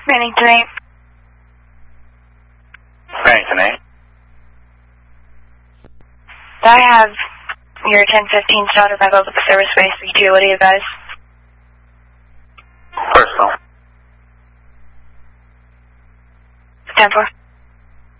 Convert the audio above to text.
Bennington 8. Bennington 8. I have your 1015 started back over the service base 32. What do you advise? Personal. 10-4.